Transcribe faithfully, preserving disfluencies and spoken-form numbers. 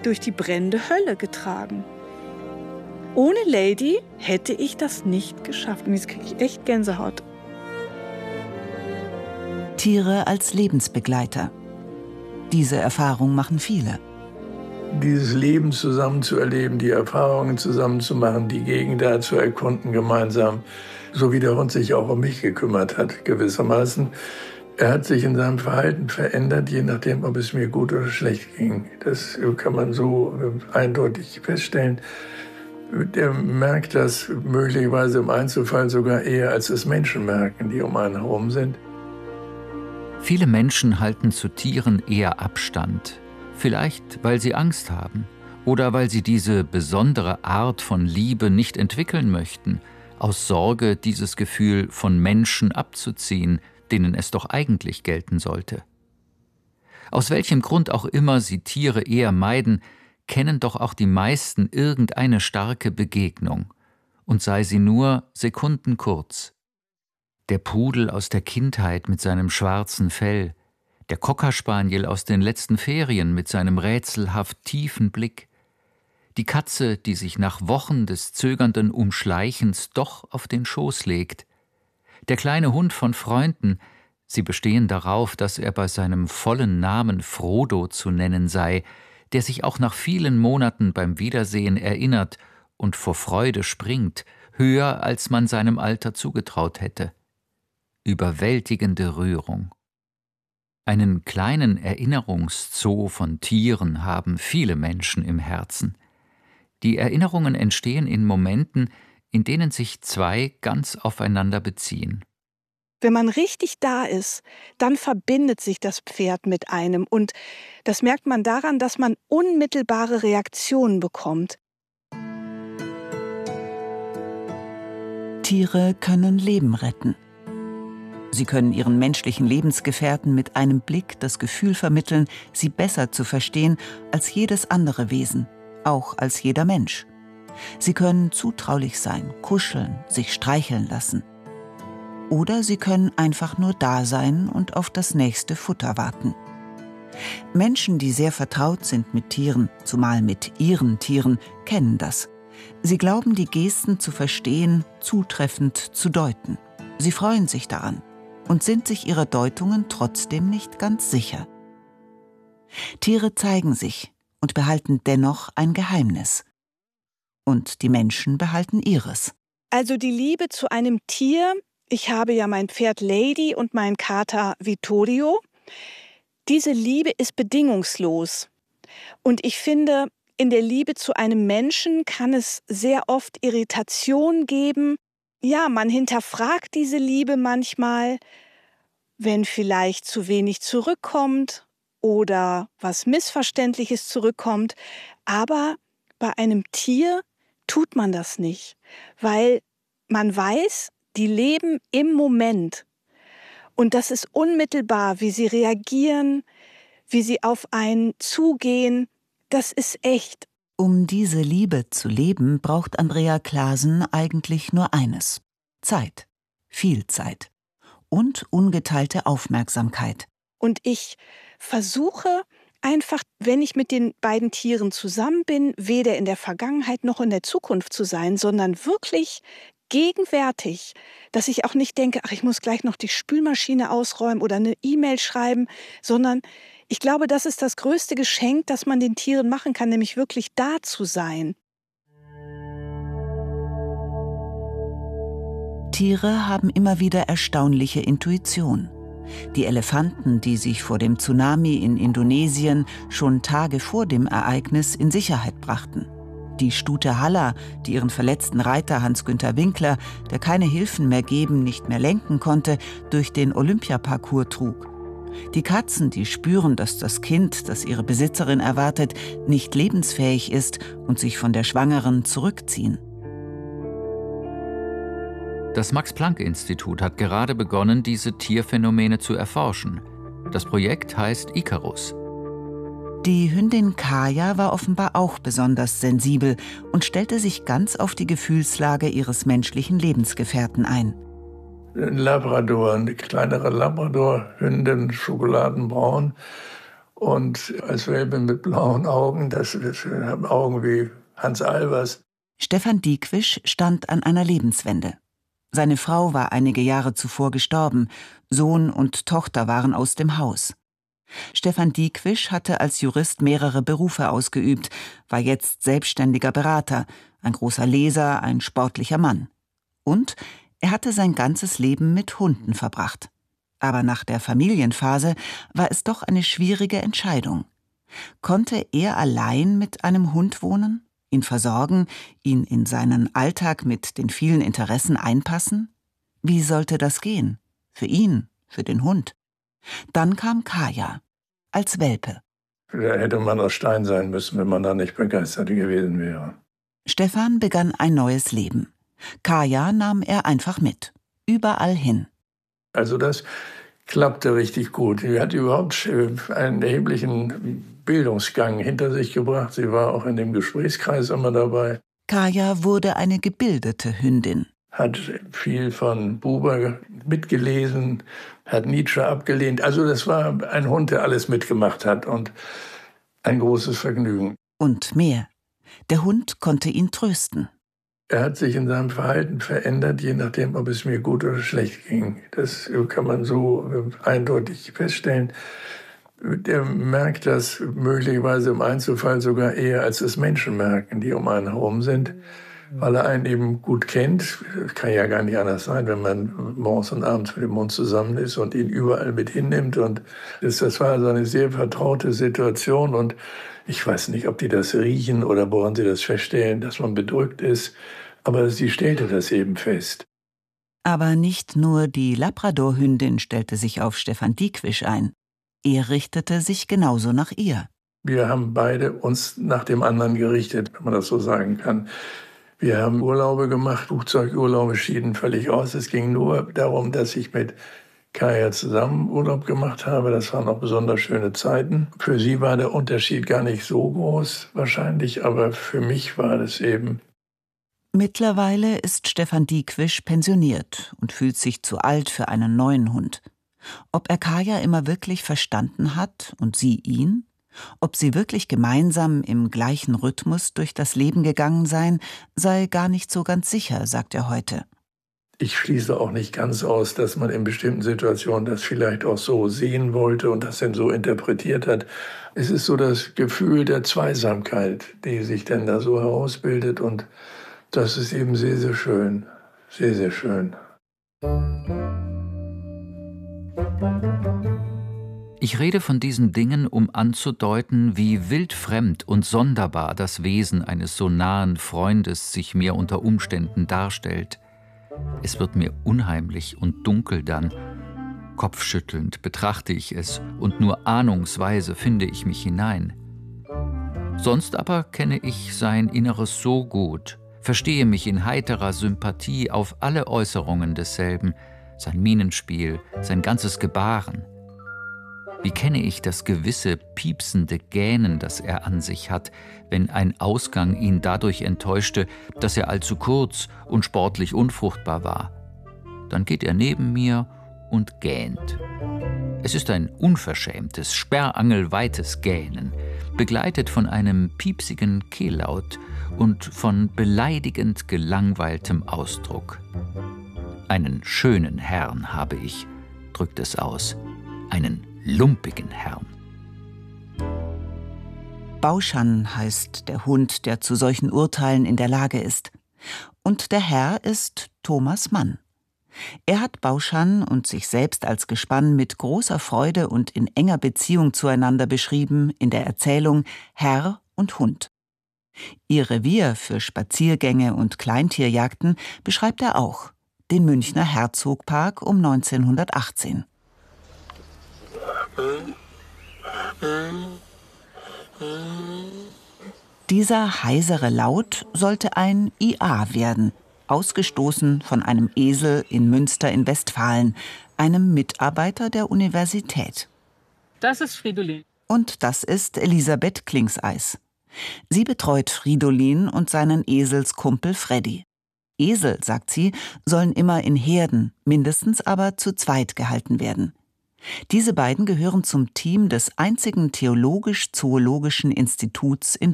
durch die brennende Hölle getragen. Ohne Lady hätte ich das nicht geschafft. Und jetzt kriege ich echt Gänsehaut. Tiere als Lebensbegleiter. Diese Erfahrung machen viele. Dieses Leben zusammen zu erleben, die Erfahrungen zusammen zu machen, die Gegend da zu erkunden gemeinsam, so wie der Hund sich auch um mich gekümmert hat, gewissermaßen. Er hat sich in seinem Verhalten verändert, je nachdem, ob es mir gut oder schlecht ging. Das kann man so eindeutig feststellen. Der merkt das möglicherweise im Einzelfall sogar eher, als es Menschen merken, die um einen herum sind. Viele Menschen halten zu Tieren eher Abstand. Vielleicht, weil sie Angst haben oder weil sie diese besondere Art von Liebe nicht entwickeln möchten, aus Sorge, dieses Gefühl von Menschen abzuziehen, denen es doch eigentlich gelten sollte. Aus welchem Grund auch immer sie Tiere eher meiden, kennen doch auch die meisten irgendeine starke Begegnung, und sei sie nur sekundenkurz. Der Pudel aus der Kindheit mit seinem schwarzen Fell, der Cockerspaniel aus den letzten Ferien mit seinem rätselhaft tiefen Blick, die Katze, die sich nach Wochen des zögernden Umschleichens doch auf den Schoß legt, der kleine Hund von Freunden, sie bestehen darauf, dass er bei seinem vollen Namen Frodo zu nennen sei, der sich auch nach vielen Monaten beim Wiedersehen erinnert und vor Freude springt, höher als man seinem Alter zugetraut hätte. Überwältigende Rührung. Einen kleinen Erinnerungszoo von Tieren haben viele Menschen im Herzen. Die Erinnerungen entstehen in Momenten, in denen sich zwei ganz aufeinander beziehen. Wenn man richtig da ist, dann verbindet sich das Pferd mit einem. Und das merkt man daran, dass man unmittelbare Reaktionen bekommt. Tiere können Leben retten. Sie können ihren menschlichen Lebensgefährten mit einem Blick das Gefühl vermitteln, sie besser zu verstehen als jedes andere Wesen, auch als jeder Mensch. Sie können zutraulich sein, kuscheln, sich streicheln lassen. Oder sie können einfach nur da sein und auf das nächste Futter warten. Menschen, die sehr vertraut sind mit Tieren, zumal mit ihren Tieren, kennen das. Sie glauben, die Gesten zu verstehen, zutreffend zu deuten. Sie freuen sich daran und sind sich ihrer Deutungen trotzdem nicht ganz sicher. Tiere zeigen sich und behalten dennoch ein Geheimnis. Und die Menschen behalten ihres. Also die Liebe zu einem Tier, ich habe ja mein Pferd Lady und meinen Kater Vittorio. Diese Liebe ist bedingungslos. Und ich finde, in der Liebe zu einem Menschen kann es sehr oft Irritation geben. Ja, man hinterfragt diese Liebe manchmal, wenn vielleicht zu wenig zurückkommt oder was Missverständliches zurückkommt. Aber bei einem Tier tut man das nicht, weil man weiß, die leben im Moment. Und das ist unmittelbar, wie sie reagieren, wie sie auf einen zugehen. Das ist echt. Um diese Liebe zu leben, braucht Andrea Claassen eigentlich nur eines: Zeit. Viel Zeit. Und ungeteilte Aufmerksamkeit. Und ich versuche einfach, wenn ich mit den beiden Tieren zusammen bin, weder in der Vergangenheit noch in der Zukunft zu sein, sondern wirklich gegenwärtig, dass ich auch nicht denke, ach, ich muss gleich noch die Spülmaschine ausräumen oder eine E-Mail schreiben, sondern ich glaube, das ist das größte Geschenk, das man den Tieren machen kann, nämlich wirklich da zu sein. Tiere haben immer wieder erstaunliche Intuition. Die Elefanten, die sich vor dem Tsunami in Indonesien schon Tage vor dem Ereignis in Sicherheit brachten. Die Stute Halla, die ihren verletzten Reiter Hans-Günther Winkler, der keine Hilfen mehr geben, nicht mehr lenken konnte, durch den Olympiaparcours trug. Die Katzen, die spüren, dass das Kind, das ihre Besitzerin erwartet, nicht lebensfähig ist und sich von der Schwangeren zurückziehen. Das Max-Planck-Institut hat gerade begonnen, diese Tierphänomene zu erforschen. Das Projekt heißt Icarus. Die Hündin Kaya war offenbar auch besonders sensibel und stellte sich ganz auf die Gefühlslage ihres menschlichen Lebensgefährten ein. Ein Labrador, eine kleinere Labrador-Hündin, schokoladenbraun. Und als Welpe mit blauen Augen, das, das haben Augen wie Hans Albers. Stefan Dieckwisch stand an einer Lebenswende. Seine Frau war einige Jahre zuvor gestorben, Sohn und Tochter waren aus dem Haus. Stefan Dieckwisch hatte als Jurist mehrere Berufe ausgeübt, war jetzt selbstständiger Berater, ein großer Leser, ein sportlicher Mann. Und er hatte sein ganzes Leben mit Hunden verbracht. Aber nach der Familienphase war es doch eine schwierige Entscheidung. Konnte er allein mit einem Hund wohnen, ihn versorgen, ihn in seinen Alltag mit den vielen Interessen einpassen? Wie sollte das gehen? Für ihn, für den Hund? Dann kam Kaya, als Welpe. Da hätte man aus Stein sein müssen, wenn man da nicht begeistert gewesen wäre. Stefan begann ein neues Leben. Kaya nahm er einfach mit, überall hin. Also das klappte richtig gut. Sie hat überhaupt einen erheblichen Bildungsgang hinter sich gebracht. Sie war auch in dem Gesprächskreis immer dabei. Kaya wurde eine gebildete Hündin. Hat viel von Buber mitgelesen, hat Nietzsche abgelehnt. Also das war ein Hund, der alles mitgemacht hat und ein großes Vergnügen. Und mehr. Der Hund konnte ihn trösten. Er hat sich in seinem Verhalten verändert, je nachdem, ob es mir gut oder schlecht ging. Das kann man so eindeutig feststellen. Der merkt das möglicherweise im Einzelfall sogar eher, als es Menschen merken, die um einen herum sind. Weil er einen eben gut kennt. Das kann ja gar nicht anders sein, wenn man morgens und abends mit dem Hund zusammen ist und ihn überall mit hinnimmt. Und das, das war also eine sehr vertraute Situation. Und ich weiß nicht, ob die das riechen oder woran sie das feststellen, dass man bedrückt ist. Aber sie stellte das eben fest. Aber nicht nur die Labrador-Hündin stellte sich auf Stefan Dieckwisch ein. Er richtete sich genauso nach ihr. Wir haben beide uns nach dem anderen gerichtet, wenn man das so sagen kann. Wir haben Urlaube gemacht, Flugzeugurlaube schieden völlig aus. Es ging nur darum, dass ich mit Kaya zusammen Urlaub gemacht habe. Das waren auch besonders schöne Zeiten. Für sie war der Unterschied gar nicht so groß wahrscheinlich, aber für mich war das eben. Mittlerweile ist Stefan Dieckwisch pensioniert und fühlt sich zu alt für einen neuen Hund. Ob er Kaya immer wirklich verstanden hat und sie ihn? Ob sie wirklich gemeinsam im gleichen Rhythmus durch das Leben gegangen seien, sei gar nicht so ganz sicher, sagt er heute. Ich schließe auch nicht ganz aus, dass man in bestimmten Situationen das vielleicht auch so sehen wollte und das dann so interpretiert hat. Es ist so das Gefühl der Zweisamkeit, die sich dann da so herausbildet und das ist eben sehr, sehr schön. Sehr, sehr schön. Ich rede von diesen Dingen, um anzudeuten, wie wildfremd und sonderbar das Wesen eines so nahen Freundes sich mir unter Umständen darstellt. Es wird mir unheimlich und dunkel dann. Kopfschüttelnd betrachte ich es und nur ahnungsweise finde ich mich hinein. Sonst aber kenne ich sein Inneres so gut, verstehe mich in heiterer Sympathie auf alle Äußerungen desselben, sein Mienenspiel, sein ganzes Gebaren. Wie kenne ich das gewisse piepsende Gähnen, das er an sich hat, wenn ein Ausgang ihn dadurch enttäuschte, dass er allzu kurz und sportlich unfruchtbar war. Dann geht er neben mir und gähnt. Es ist ein unverschämtes, sperrangelweites Gähnen, begleitet von einem piepsigen Kehllaut und von beleidigend gelangweiltem Ausdruck. Einen schönen Herrn habe ich, drückt es aus, einen lumpigen Herrn. Bauschan heißt der Hund, der zu solchen Urteilen in der Lage ist. Und der Herr ist Thomas Mann. Er hat Bauschan und sich selbst als Gespann mit großer Freude und in enger Beziehung zueinander beschrieben in der Erzählung Herr und Hund. Ihr Revier für Spaziergänge und Kleintierjagden beschreibt er auch, den Münchner Herzogpark um neunzehnhundertachtzehn. Dieser heisere Laut sollte ein I A werden, ausgestoßen von einem Esel in Münster in Westfalen, einem Mitarbeiter der Universität. Das ist Fridolin. Und das ist Elisabeth Klingseis. Sie betreut Fridolin und seinen Eselskumpel Freddy. Esel, sagt sie, sollen immer in Herden, mindestens aber zu zweit gehalten werden. Diese beiden gehören zum Team des einzigen theologisch-zoologischen Instituts in